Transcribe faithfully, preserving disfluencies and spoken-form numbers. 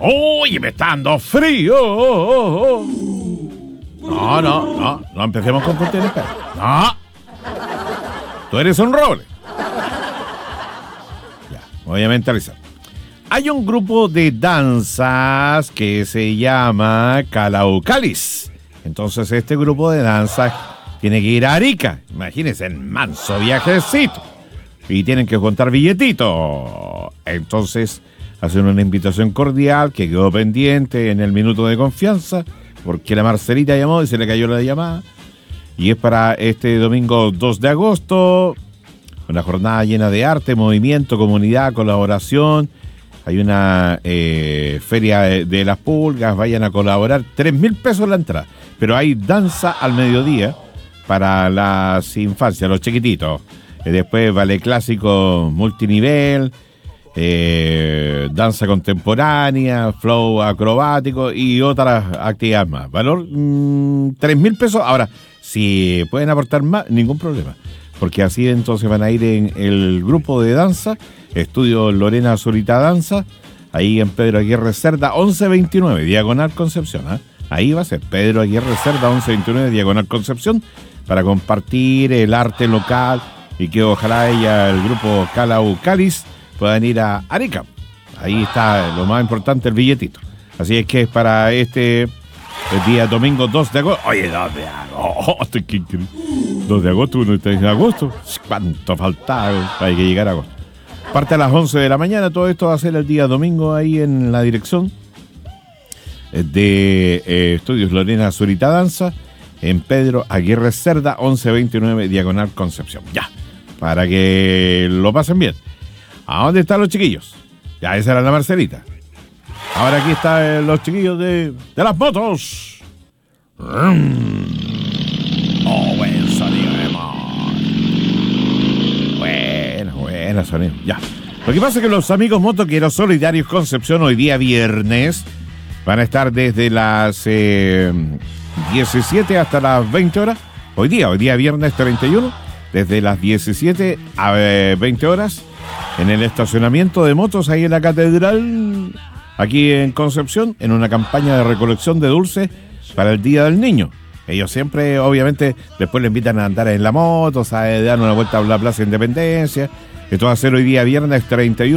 ¡Oye, me está dando frío! No, no, no, no empecemos con cuestiones. No. Tú eres un roble. Ya, voy a mentalizar. Hay un grupo de danzas que se llama Calaucalis. Entonces este grupo de danzas tiene que ir a Arica. Imagínense, el manso viajecito. Y tienen que contar billetito. Entonces hacen una invitación cordial que quedó pendiente en el minuto de confianza, porque la Marcelita llamó y se le cayó la llamada. Y es para este domingo dos de agosto. Una jornada llena de arte, movimiento, comunidad, colaboración. Hay una eh, feria de, de las pulgas, vayan a colaborar. Tres mil pesos la entrada. Pero hay danza al mediodía para las infancias, los chiquititos. Eh, después ballet clásico multinivel, eh, danza contemporánea, flow acrobático y otras actividades más. Valor mmm, tres mil pesos. Ahora, si pueden aportar más, ningún problema. Porque así entonces van a ir en el grupo de danza, Estudio Lorena Zurita Danza, ahí en Pedro Aguirre Cerda, once veintinueve, Diagonal Concepción. ¿eh? Ahí va a ser Pedro Aguirre Cerda, once veintinueve, Diagonal Concepción, para compartir el arte local y que ojalá ella, el grupo Calaucalis, puedan ir a Arica. Ahí está lo más importante, el billetito. Así es que es para este el día domingo dos de agosto. Oye, dos de agosto, qué increíble. dos de agosto, uno está en agosto. ¿Cuánto faltaba? Hay que llegar a agosto. Parte a las once de la mañana. Todo esto va a ser el día domingo ahí en la dirección de eh, Estudios Lorena Zurita Danza, en Pedro Aguirre Cerda, once veintinueve, Diagonal Concepción. Ya, para que lo pasen bien. ¿A dónde están los chiquillos? Ya, esa era la Marcelita. Ahora aquí están los chiquillos de, de las motos. Oh, buen sonido de moto. Bueno, bueno sonido. Ya. Lo que pasa es que los amigos motoqueros solidarios Concepción hoy día viernes van a estar desde las eh, diecisiete hasta las veinte horas. Hoy día, hoy día viernes treinta y uno, desde las diecisiete a veinte horas en el estacionamiento de motos ahí en la Catedral, aquí en Concepción, en una campaña de recolección de dulces para el Día del Niño. Ellos siempre, obviamente, después le invitan a andar en la moto, ¿sabes? Dan una vuelta a la Plaza Independencia. Esto va a ser hoy día viernes treinta y uno.